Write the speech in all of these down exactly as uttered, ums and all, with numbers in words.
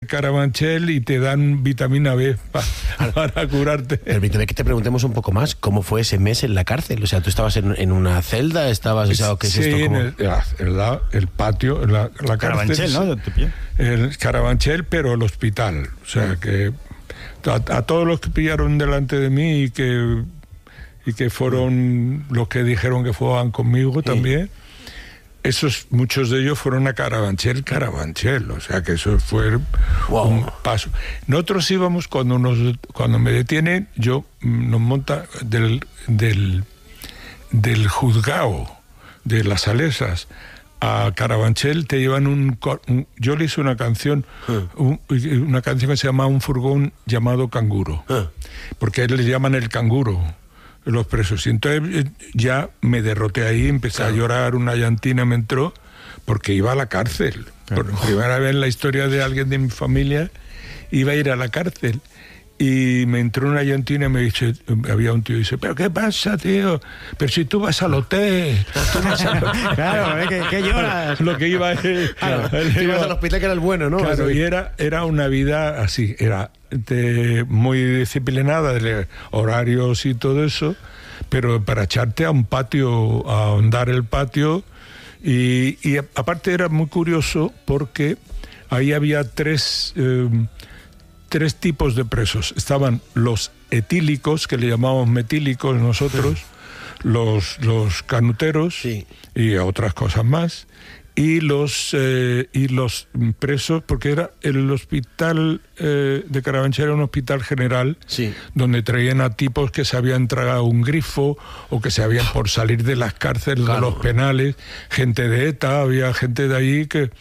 Carabanchel y te dan vitamina B pa, para curarte. Permíteme que te preguntemos un poco más, ¿cómo fue ese mes en la cárcel? O sea, ¿tú estabas en, en una celda? ¿Estabas, o sea, ¿qué es sí, esto? ¿Cómo? en el, el, el patio, la, la Carabanchel, cárcel, ¿no? El Carabanchel, pero el hospital. O sea, que a, a todos los que pillaron delante de mí y que, y que fueron los que dijeron que fueran conmigo sí. también, esos, muchos de ellos fueron a Carabanchel, Carabanchel, o sea que eso fue wow. un paso. Nosotros íbamos, cuando nos cuando me detienen, yo nos monta del, del, del juzgado de las Salesas a Carabanchel, te llevan un, un yo le hice una canción, un, una canción que se llama Un furgón llamado Canguro, porque le llaman el canguro los presos, y entonces ya me derroté ahí, empecé claro. a llorar, una llantina me entró, porque iba a la cárcel, claro. por primera vez en la historia de alguien de mi familia, iba a ir a la cárcel, y me entró una llantina y me dice, había un tío y dice, ¿pero qué pasa, tío? Pero si tú vas al hotel. Tú vas a... claro, ¿qué, qué lloras? Lo que iba es... Claro, claro, ibas al hospital que era el bueno, ¿no? Claro, o sea, y era, era una vida así, era de, muy disciplinada, de horarios y todo eso, pero para echarte a un patio, a ahondar el patio, y, y aparte era muy curioso porque ahí había tres... Eh, tres tipos de presos. Estaban los etílicos, que le llamamos metílicos nosotros, sí. los, los canuteros sí. y otras cosas más, y los eh, y los presos, porque era el hospital eh, de Carabanchel, era un hospital general, sí. donde traían a tipos que se habían tragado un grifo o que se habían por salir de las cárceles, claro. de los penales, gente de ETA, había gente de ahí que...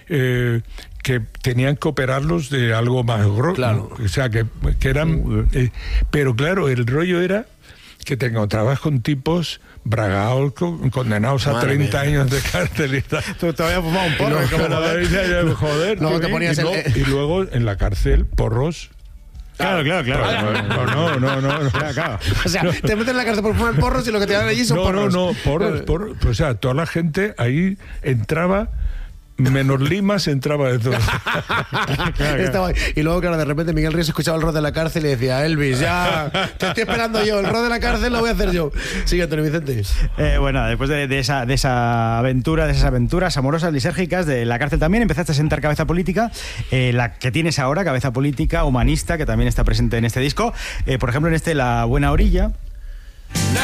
Eh, que tenían que operarlos de algo más grosso, claro. o sea, que, que eran... Eh, pero claro, el rollo era que te encontrabas con tipos bragados, con, condenados a Madre treinta mía. Años de cárcel y tal. Tú todavía fumado un porro. Y luego, joder, no, te ponías y, el... no, y luego en la cárcel, porros. Claro, claro, claro. No, no, no, no. no. Claro, claro. O sea, no. te meten en la cárcel por fumar porros y lo que te dan allí son no, porros. No, no, porros, porros. O sea, toda la gente ahí entraba... menos limas entraba de todo. Claro, claro. Estaba, y luego, claro, de repente Miguel Ríos escuchaba el rol de la cárcel y decía, Elvis, ya te estoy esperando yo, el rol de la cárcel lo voy a hacer yo. Sigue, Antonio Vicente. Eh, bueno, después de, de, esa, de esa aventura, de esas aventuras amorosas, lisérgicas, de la cárcel también empezaste a sentar cabeza política, eh, la que tienes ahora, cabeza política, humanista, que también está presente en este disco. Eh, por ejemplo, en este La Buena Orilla.